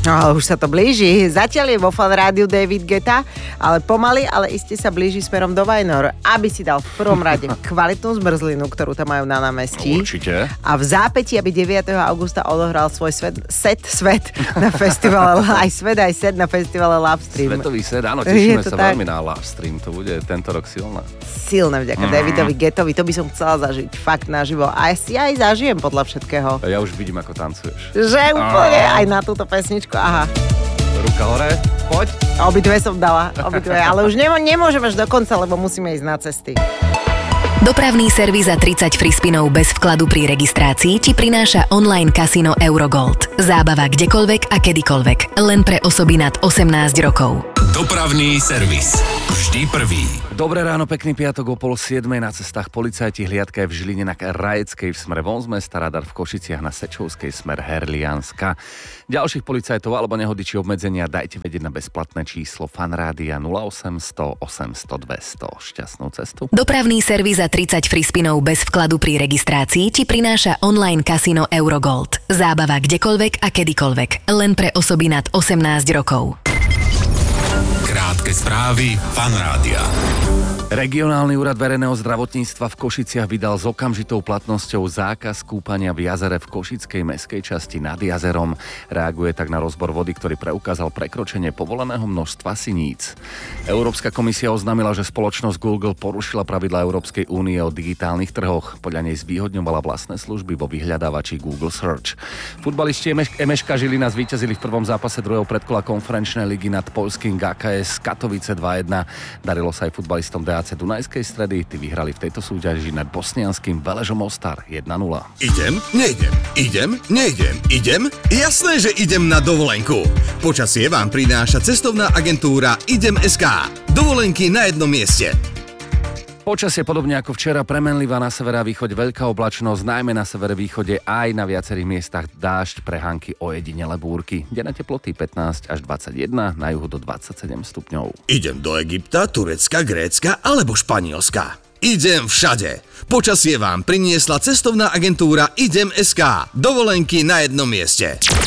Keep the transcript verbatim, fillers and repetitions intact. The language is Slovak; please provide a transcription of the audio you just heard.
No, už sa to blíži. Zatiaľ je vo Fan rádiu David Guetta, ale pomaly, ale iste sa blíži smerom do Vajnor, aby si dal v prvom rade kvalitnú zmrzlinu, ktorú tam majú na námestí. Určite. A v zápätí, aby deviateho augusta odohral svoj svet, set, svet na festivale, aj svet, aj set na festivale Lovestream. Svetový set, áno, tešíme sa tak veľmi na Lovestream, to bude tento rok silné. Silné vďaka mm. Davidovi Guettovi, to by som chcela zažiť fakt naživo. A ja si aj zažijem podľa všetkého. Ja už vidím, ako tancuješ. Že úplne aj na túto pesničku, aha. Ruka hore, poď. Obidve som dala, obidve, ale už nemô- nemôžem až do konca, lebo musíme ísť na cesty. Dopravný servis za tridsať free spinov bez vkladu pri registrácii ti prináša online kasino Eurogold. Zábava kdekoľvek a kedykoľvek. Len pre osoby nad osemnásť rokov. Dopravný servis. Vždy prvý. Dobré ráno, pekný piatok o pol siedmej na cestách policajti hliadka je v Žiline na Rajeckej v smere von z mesta, radar v Košiciach na Sečovskej smer Herlianska. Ďalších policajtov alebo nehody či obmedzenia dajte vedieť na bezplatné číslo Fanrádia nula osem sto osemsto dvesto. Šťastnú cestu. Dopravný servis za tridsať free spinov bez vkladu pri registrácii ti prináša online kasino Eurogold. Zábava kdekoľvek a kedykoľvek. Len pre osoby nad osemnásť rokov. Krátke správy Fan rádia. Regionálny úrad verejného zdravotníctva v Košiciach vydal s okamžitou platnosťou zákaz kúpania v jazere v košickej mestskej časti nad jazerom. Reaguje tak na rozbor vody, ktorý preukázal prekročenie povoleného množstva siníc. Európska komisia oznámila, že spoločnosť Google porušila pravidlá Európskej únie o digitálnych trhoch. Podľa nej zvýhodňovala vlastné služby vo vyhľadávači Google Search. Futbalisti em eš ká Žilina zvíťazili v prvom zápase druhého predkola konferenčnej ligy nad poľským gé ká es Katovice dva jedna. Darilo sa aj futbalistom dé á cé Dunajskej Stredy, tí vyhrali v tejto súťaži nad bosnianským Veležom Mostar jedna nula. Idem, nejdem, idem, nejdem, idem, jasné, že idem na dovolenku. Počasie vám prináša cestovná agentúra Idem bodka es ká. Dovolenky na jednom mieste. Počasie podobne ako včera premenlivá na severe a východe veľká oblačnosť, najmä na severe východe aj na viacerých miestach dážď, prehánky, ojedinele búrky. Denné teploty pätnásť až dvadsaťjeden, na juhu do dvadsaťsedem stupňov. Idem do Egypta, Turecka, Grécka alebo Španielska. Idem všade. Počasie vám priniesla cestovná agentúra Idem bodka es ká. Dovolenky na jednom mieste.